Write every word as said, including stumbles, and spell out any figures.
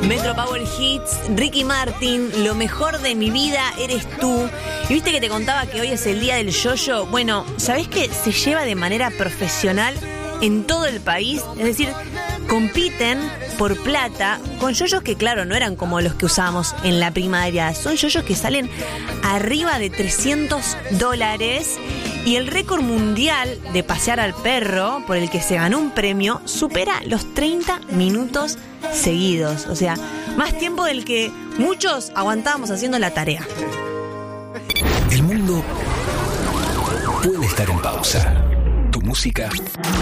Metro Power Hits, Ricky Martin, Lo mejor de mi vida eres tú. Y viste que te contaba que hoy es el día del yo-yo. Bueno, ¿sabés que se lleva de manera profesional en todo el país? Es decir, compiten por plata con yoyos que, claro, no eran como los que usábamos en la primaria. Son yoyos que salen arriba de trescientos dólares. Y el récord mundial de pasear al perro, por el que se ganó un premio, supera los treinta minutos seguidos. O sea, más tiempo del que muchos aguantábamos haciendo la tarea. El mundo puede estar en pausa. Tu música